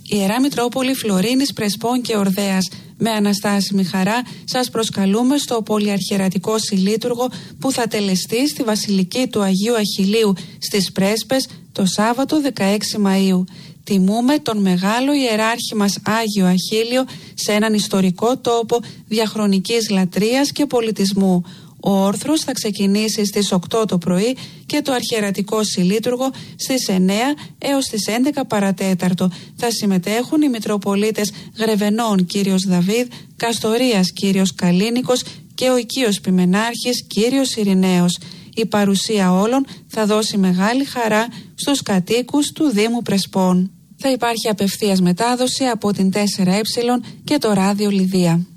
Ιερά Μητρόπολη Φλωρίνης, Πρεσπών και Ορδέας, με αναστάσιμη χαρά σας προσκαλούμε στο πολυαρχιερατικό συλλήτουργο που θα τελεστεί στη Βασιλική του Αγίου Αχιλλείου στις Πρέσπες το Σάββατο 16 Μαΐου. Τιμούμε τον μεγάλο ιεράρχη μας Άγιο Αχίλλειο σε έναν ιστορικό τόπο διαχρονικής λατρείας και πολιτισμού. Ο όρθρος θα ξεκινήσει στις 8 το πρωί και το αρχιερατικό συλλήτουργο στις 9 έως τις 11 παρατέταρτο. Θα συμμετέχουν οι Μητροπολίτες Γρεβενών κύριος Δαβίδ, Καστορίας κύριος Καλίνικος και ο οικείος Πιμενάρχης κύριος Ειρηναίος. Η παρουσία όλων θα δώσει μεγάλη χαρά στους κατοίκους του Δήμου Πρεσπών. Θα υπάρχει απευθείας μετάδοση από την 4Ε και το ράδιο Λιδία.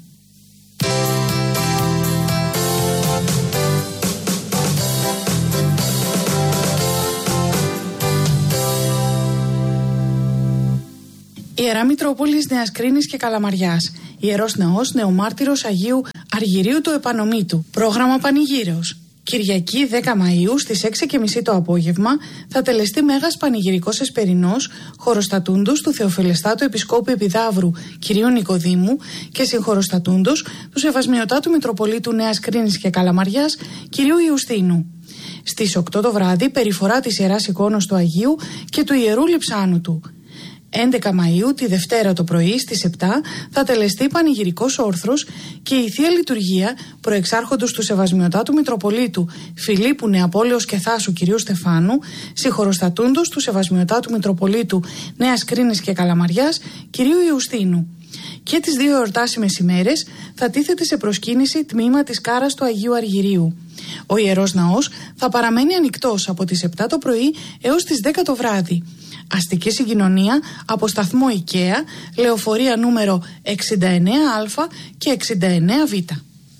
Ιερά Μητρόπολης Νέας Κρίνης και Καλαμαριάς. Ιερός Ναός Νεομάρτυρος Αγίου Αργυρίου του Επανομήτου. Πρόγραμμα Πανηγύρεως. Κυριακή 10 Μαΐου στις 6:30 το απόγευμα θα τελεστεί Μέγας Πανηγυρικός Εσπερινός χοροστατούντος του Θεοφιλεστάτου Επισκόπου Επιδαύρου Κυρίου Νικοδήμου και συγχοροστατούντος του Σεβασμιωτάτου Μητροπολίτου Νέας Κρίνης και Καλαμαριάς Κυρίου Ιουστίνου. Στις 8 το βράδυ περιφορά της Ιεράς Εικόνος του Αγίου και του Ιερού Λειψάνου του. 11 Μαΐου τη Δευτέρα το πρωί στις 7 θα τελεστεί πανηγυρικός όρθρος και η Θεία Λειτουργία προεξάρχοντος του Σεβασμιωτάτου Μητροπολίτου Φιλίππου Νεαπόλεως και Θάσου κυρίου Στεφάνου, συγχοροστατούντος του Σεβασμιωτάτου Μητροπολίτου Νέας Κρίνης και Καλαμαριάς κυρίου Ιουστίνου. Και τις δύο εορτάσιμες ημέρες θα τίθεται σε προσκύνηση τμήμα της κάρας του Αγίου Αργυρίου. Ο Ιερός Ναός θα παραμένει ανοιχτός από τις 7 το πρωί έως τις 10 το βράδυ. Αστική συγκοινωνία από σταθμό IKEA, λεωφορεία νούμερο 69Α και 69Β.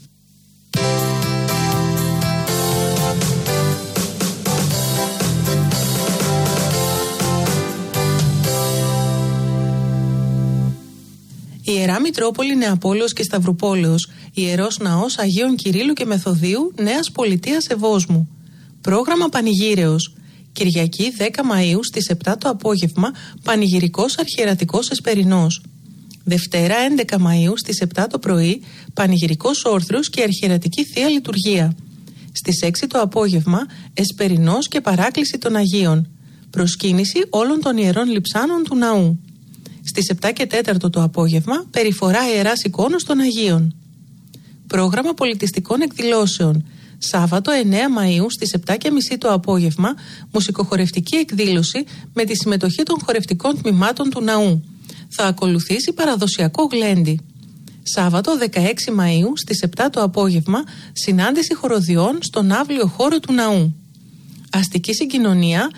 Ιερά Μητρόπολη Νεαπόλεως και Σταυρουπόλεως, Ιερός Ναός Αγίων Κυρίλλου και Μεθοδίου Νέας Πολιτείας Ευόσμου. Πρόγραμμα Πανηγύρεως. Κυριακή 10 Μαΐου στις 7 το απόγευμα Πανηγυρικός Αρχιερατικός Εσπερινός. Δευτέρα 11 Μαΐου στις 7 το πρωί Πανηγυρικός Όρθρος και Αρχιερατική Θεία Λειτουργία. Στις 6 το απόγευμα Εσπερινός και Παράκληση των Αγίων. Προσκύνηση όλων των ιερών λειψάνων του ναού. Στις 7 και 4 το απόγευμα περιφορά Ιεράς Εικόνος των Αγίων. Πρόγραμμα πολιτιστικών εκδηλώσεων. Σάββατο 9 Μαΐου στις 7:30 το απόγευμα μουσικοχορευτική εκδήλωση με τη συμμετοχή των χορευτικών τμήματων του ναού. Θα ακολουθήσει παραδοσιακό γλέντι. Σάββατο 16 Μαΐου στις 7 το απόγευμα συνάντηση χοροδιών στον αύλιο χώρο του ναού. Αστική συγκοινωνία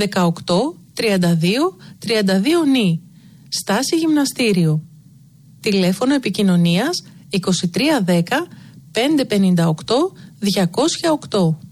18-32-32 νη. Στάση γυμναστήριο. Τηλέφωνο επικοινωνίας 2310 558 208.